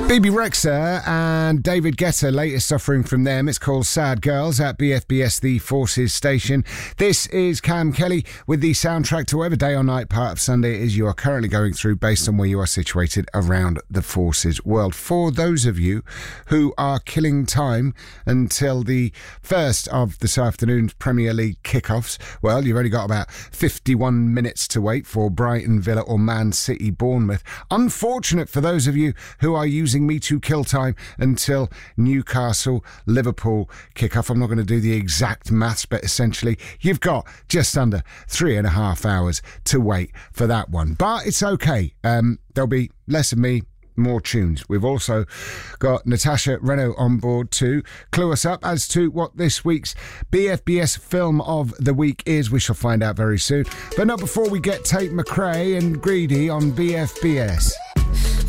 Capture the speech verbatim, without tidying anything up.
Bebe Rexha and David Guetta, latest offering from them. It's called Sad Girls at B F B S, the Forces station. This is Cam Kelly with the soundtrack to whatever day or night part of Sunday it is you are currently going through based on where you are situated around the Forces world. For those of you who are killing time until the first of this afternoon's Premier League kickoffs, well, you've only got about fifty-one minutes to wait for Brighton, Villa or Man City, Bournemouth. Unfortunate for those of you who are using me to kill time until Newcastle, Liverpool kick-off. I'm not going to do the exact maths, but essentially you've got just under three and a half hours to wait for that one. But it's okay. Um, there'll be less of me, more tunes. We've also got Natasha Renault on board to clue us up as to what this week's B F B S film of the week is. We shall find out very soon. But not before we get Tate McRae and Greedy on B F B S.